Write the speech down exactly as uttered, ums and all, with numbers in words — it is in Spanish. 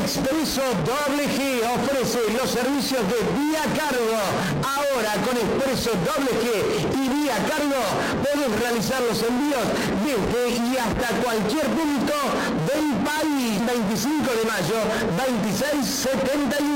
Expreso Doble G ofrece los servicios de Vía Cargo. Ahora con Expreso Doble G y Vía Cargo podés realizar los envíos desde y hasta cualquier punto del país. veinticinco de mayo, veintiséis setenta y uno.